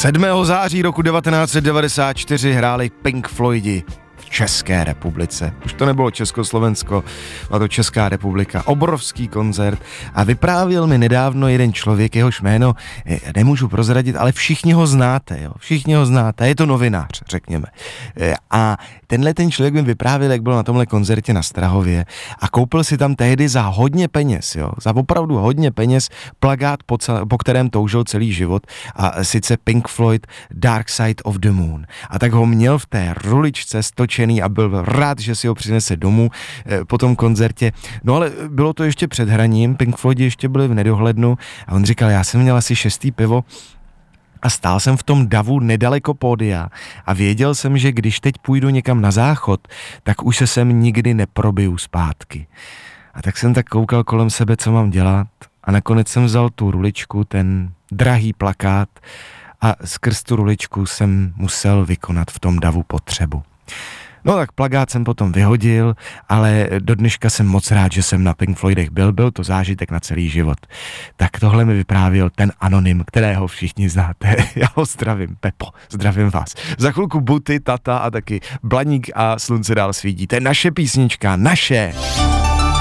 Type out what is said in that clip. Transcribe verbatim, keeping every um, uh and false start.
sedmého září roku devatenáct set devadesát čtyři hráli Pink Floydi v České republice. Už to nebylo Československo, byla to Česká republika. Obrovský koncert a vyprávěl mi nedávno jeden člověk, jehož jméno nemůžu prozradit, ale všichni ho znáte, jo? Všichni ho znáte, je to novinář, řekněme. A tenhle ten člověk mi vyprávěl, jak byl na tomhle koncertě na Strahově a koupil si tam tehdy za hodně peněz, jo? Za opravdu hodně peněz plakát, po, cel, po kterém toužil celý život, a sice Pink Floyd Dark Side of the Moon. A tak ho měl v té ruličce stočený a byl rád, že si ho přinese domů eh, po tom koncertě. No ale bylo to ještě před hraním, Pink Floydi ještě byli v nedohlednu a on říkal, já jsem měl asi šestý pivo a stál jsem v tom davu nedaleko pódia a věděl jsem, že když teď půjdu někam na záchod, tak už se sem nikdy neprobiju zpátky. A tak jsem tak koukal kolem sebe, co mám dělat, a nakonec jsem vzal tu ruličku, ten drahý plakát, a skrz tu ruličku jsem musel vykonat v tom davu potřebu. No tak plakát jsem potom vyhodil, ale do dneška jsem moc rád, že jsem na Pink Floydech byl, byl to zážitek na celý život. Tak tohle mi vyprávěl ten anonym, kterého všichni znáte. Já ho zdravím, Pepo, zdravím vás. Za chvilku Buty, Tata a taky Blaník a Slunce dál svítí. To je naše písnička, naše.